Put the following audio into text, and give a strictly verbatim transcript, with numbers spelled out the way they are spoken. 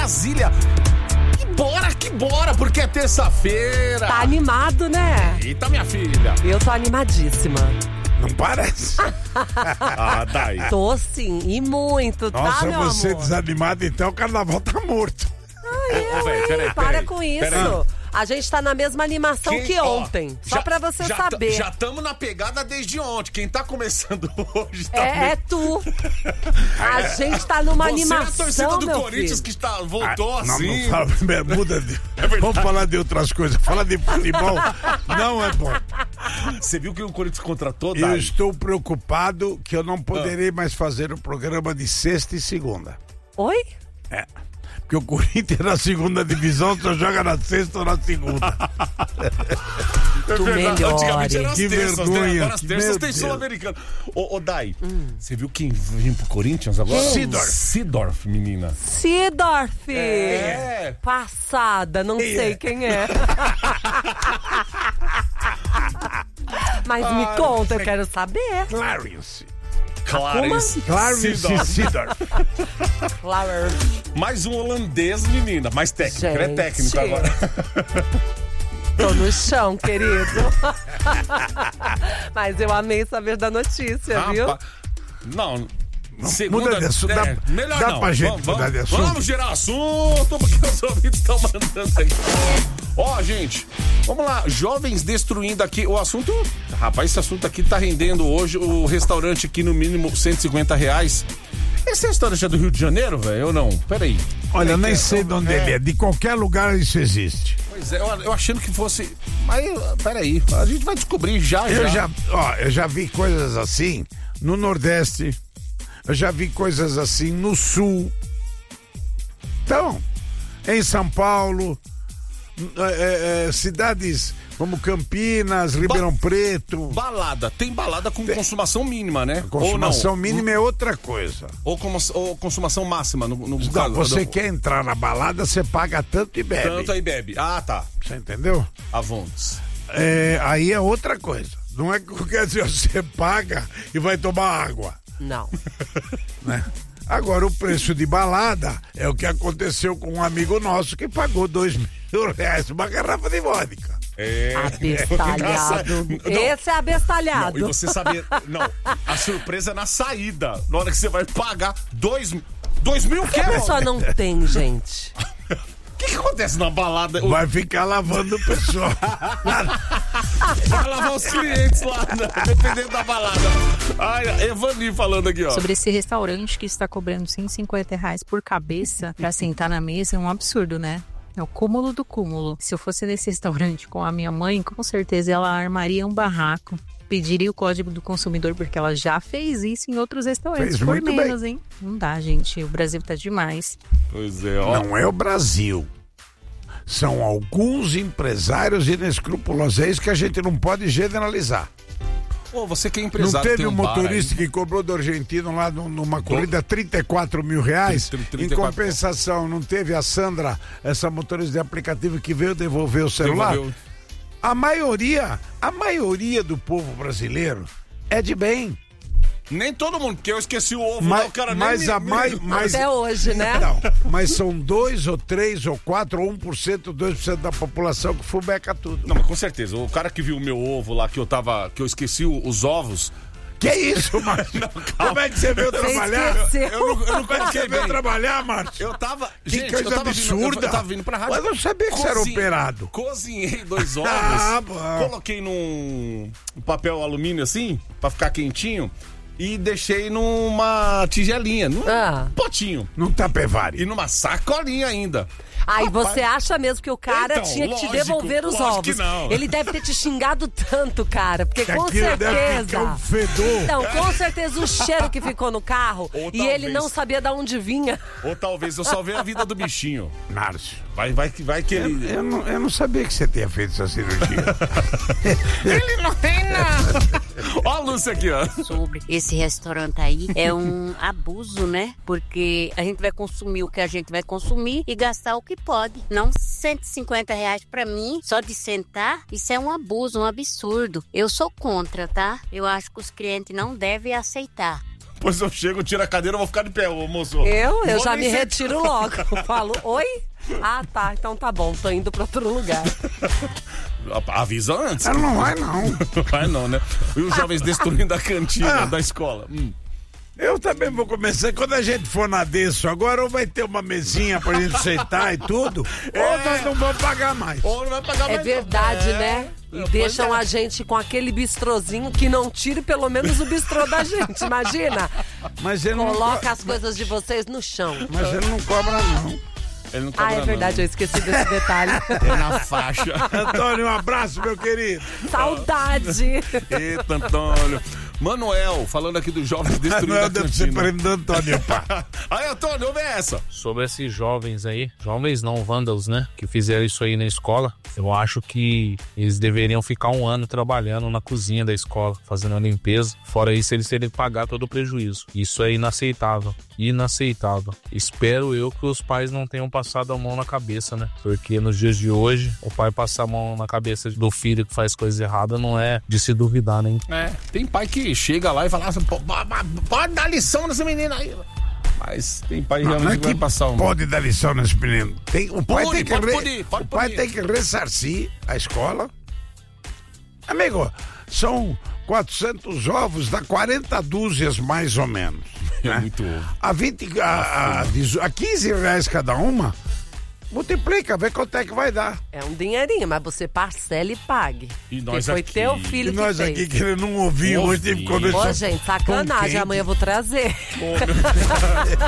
Brasília. Que bora, que bora, porque é terça-feira. Tá animado, né? Eita, minha filha. Eu tô animadíssima. Não parece? Ah, daí. Tô sim, e muito, Nossa, tá, meu você amor? desanimado, então o carnaval tá morto. Ô, velho, peraí, Para peraí, com isso. peraí. A gente tá na mesma animação Quem- que ó, ontem. já- Só pra você já saber. t- Já estamos na pegada desde ontem. Quem tá começando hoje tá É, é meio- tu. A gente tá numa Você é a animação, torcida do meu Corinthians filho. que está, voltou Ah, não, assim. não fala primeiro, muda de... Vamos falar de outras coisas. Fala de futebol, não é bom. Você viu que o Corinthians contratou, Eu Dai? estou preocupado que eu não poderei mais fazer o programa de sexta e segunda. Oi? É. Porque o Corinthians na segunda divisão só joga na sexta ou na segunda. Tu melhora. Antigamente era as Que terças, né? vergonha, Agora as que- terças meu tem Deus. Sul-Americano. Ô, ô Dai, você viu quem vem pro Corinthians agora? Quem? Sidorf. Sidorf, menina. Sidorf. É. Passada, não Quem sei é? quem é. Mas me conta, eu quero saber. Clarence. Clarence. Clarence Seedorf. Sidorf. Flower. Mais um holandês, menina. Mais técnico, ele é Gente. técnico agora. Tô no chão, querido. Mas eu amei saber da notícia, viu? Rapaz, Não, segunda... muda de assunto, é, dá- melhor dá não. pra gente vamos, mudar vamos, de assunto? Vamos gerar assunto, porque os ouvintes estão mandando aí. Ó, gente, vamos lá. Jovens destruindo aqui. O assunto... Rapaz, esse assunto aqui tá rendendo hoje. O restaurante aqui no mínimo cento e cinquenta reais. Esse restaurante é do Rio de Janeiro, velho? Ou não? Peraí. Olha, eu nem É, sei de onde é. ele é. De qualquer lugar isso existe. Pois é, eu, eu achando que fosse... Mas, peraí, a gente vai descobrir já, Eu já. já, ó, eu já vi coisas assim no Nordeste. Eu já vi coisas assim no Sul. Então, em São Paulo, é, é, cidades como Campinas, Ribeirão Preto. Balada. Tem balada com consumação mínima, né? Consumação ou não? mínima é outra coisa. Ou, como, ou consumação máxima. No, no Não, caso, você do- quer entrar na balada, você paga tanto e bebe. Tanto aí bebe. Ah, tá. Você entendeu? Avontes. É, aí é outra coisa. Não é que quer dizer, você paga e vai tomar água, Não. né? Agora, o preço de balada é o que aconteceu com um amigo nosso que pagou dois mil reais uma garrafa de vodka. É. Abestalhado. Não. Esse é abestalhado. Não, e você sabia... Não, a surpresa é na saída. Na hora que você vai pagar dois, dois mil o quê? A pessoa não tem, gente. O que, que acontece na balada? Vai ficar lavando o pessoal. Vai lavar os clientes lá, né? Dependendo da balada. Ai, Evani falando aqui, ó. Sobre esse restaurante que está cobrando cento e cinquenta reais por cabeça pra sentar na mesa é um absurdo, né? É o cúmulo do cúmulo. Se eu fosse nesse restaurante com a minha mãe, com certeza ela armaria um barraco. Pediria o código do consumidor, porque ela já fez isso em outros restaurantes. Fez por muito menos, hein? Não dá, gente. O Brasil tá demais. Pois é, ó. Não é o Brasil. São alguns empresários inescrupulosos. É isso que a gente não pode generalizar. Ô, você que é Não empresário, teve tem um bar motorista aí. que cobrou do argentino lá no- numa corrida trinta e quatro mil reais? trinta e Em quatro. compensação, não teve a Sandra, essa motorista de aplicativo que veio devolver o celular? Devolveu. A maioria, a maioria do povo brasileiro é de bem. Nem todo mundo, porque eu esqueci o ovo Mas, lá, o cara mas nem a me- mais, me- mas, Até hoje, né? não, mas são dois ou três ou quatro ou um por cento, dois por cento da população que fubeca tudo. Não, mas com certeza. O cara que viu o meu ovo lá, que eu tava. Que eu esqueci o- os ovos. Que isso, Márcio? Como é que você veio trabalhar? esqueceu. Eu não, eu não Como é que coloquei você veio bem. trabalhar, Márcio? Eu tava. Que gente, coisa eu tava absurda. Vindo, eu, eu tava vindo pra rádio. Mas eu não sabia que você era operado. Cozinhei dois ovos. Ah, bom. Coloquei num papel alumínio assim, pra ficar quentinho. E deixei numa tigelinha, num Ah. potinho. Num tapevari. E numa sacolinha ainda. Aí Rapaz. você acha mesmo que o cara Então, tinha que te lógico, devolver os lógico ovos. que não. Ele deve ter te xingado tanto, cara. Porque Que com aquilo deve certeza. ficar um fedor. Então, com certeza o cheiro que ficou no carro Ou e ele talvez- não sabia de onde vinha. Ou talvez eu salvei a vida do bichinho. Márcio, Vai, vai, que- vai que eu, ele. eu não, eu não sabia que você tinha feito essa cirurgia. Ele não tem nada. Ó a Lúcia aqui, ó. Sobre esse restaurante aí é um abuso, né? Porque a gente vai consumir o que a gente vai consumir e gastar o que pode. Não cento e cinquenta reais pra mim, só de sentar, isso é um abuso, um absurdo. Eu sou contra, tá? Eu acho que os clientes não devem aceitar. Depois eu chego, tiro a cadeira, eu vou ficar de pé, ô moço. Eu? Eu Vou já nem me sentar. retiro logo. Eu falo, oi? Ah, tá, então tá bom, tô indo pra outro lugar. Avisa antes. Ela não vai, não. Não vai não, né? E os jovens destruindo a cantina da escola. Hum. Eu também vou começar. Quando a gente for na Desso agora, ou vai ter uma mesinha pra gente sentar e tudo, É. ou nós não vamos pagar mais. Ou não vai pagar É mais. verdade, não. né? É, E pois deixam é. a gente com aquele bistrozinho que não tire pelo menos o bistrô da gente, imagina? Mas ele não, Coloca co- as coisas de vocês no chão. mas ele não cobra, não. Ele não cobra, Ah, é verdade, eu esqueci desse detalhe. não. É na faixa. Antônio, um abraço, meu querido. Saudade! Eita, Antônio. Manuel, falando aqui dos jovens destruindo Não, a deve ser cantina. parente do Antônio, pá. Aí, Antônio, ouve essa. Sobre esses jovens aí, jovens não, vândalos, né, que fizeram isso aí na escola, eu acho que eles deveriam ficar um ano trabalhando na cozinha da escola, fazendo a limpeza. Fora isso, eles teriam que pagar todo o prejuízo. Isso é inaceitável, inaceitável. Espero eu que os pais não tenham passado a mão na cabeça, né, porque nos dias de hoje, o pai passar a mão na cabeça do filho que faz coisa errada não é de se duvidar, né. É, tem pai que chega lá e fala assim, "Pô, pode, pode dar lição nessa menina aí. Mas tem pai Não, realmente não é que vai que passar um. pode dar lição nesse menino. Tem, o pai, Pode, tem que, pode re- punir, pode o pai punir. tem que ressarcir a escola. Amigo, são quatrocentos ovos, dá quarenta dúzias mais ou menos. É né? muito ovo. A, vinte, a, a, dezo- a quinze reais cada uma, multiplica, vê quanto é que vai dar. É um dinheirinho, mas você parcela e pague. E nós Porque foi aqui. teu filho E nós que aqui fez. querendo não ouvir Não hoje, ouvi. teve que comer Ô, só gente, pão sacanagem. quente. Amanhã eu vou trazer.